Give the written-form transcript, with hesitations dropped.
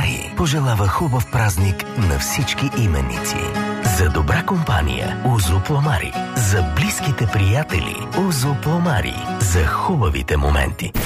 Пломари пожелава хубав празник на всички именици. За добра компания Узо Пломари. За близките приятели Узо Пломари. За хубавите моменти.